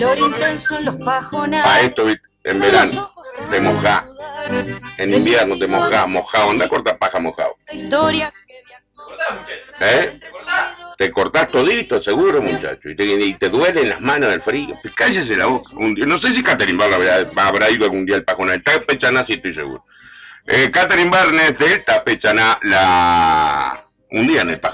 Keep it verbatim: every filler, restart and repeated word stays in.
Calor intenso en los pajonales. A esto, ¿viste? En verano te mojás, en invierno te mojás, mojado, anda a cortar paja mojado. Historia. ¿Eh? Te cortás todito, seguro, muchacho, y te, y te duelen las manos del frío. Pues cállese la boca. Un día, no sé si Catherine Barnes habrá, habrá ido algún día al pajonal. Está Pechaná, sí estoy seguro. Eh, Catherine Barnes de Tapechaná, la... un día en el pajonal.